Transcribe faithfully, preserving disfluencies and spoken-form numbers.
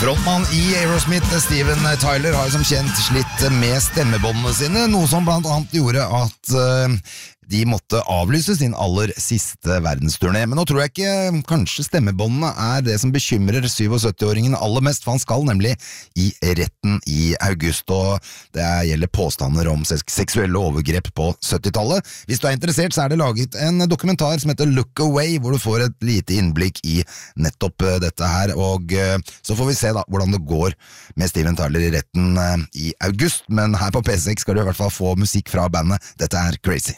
Frontmann i Aerosmith, Steven Tyler, har som kjent slitt med stemmebåndene sine, noe som blant annet gjorde at uh, de måtte avlyse sin aller siste verdensturné. Men nå tror jeg ikke kanskje stemmebåndene er det som bekymrer syvogsytti-åringen aller mest, for han skal nemlig i retten i august, og det gjelder påstander om seksuelle overgrep på syttitallet. Hvis du er interessert, så er det laget en dokumentar som heter Look Away, hvor du får et lite innblikk i nettopp dette her, og så får vi se da hvordan det går med Steven Tyler i retten i august, men her på P seks skal du i hvert fall få musikk fra bandet. Dette er Crazy.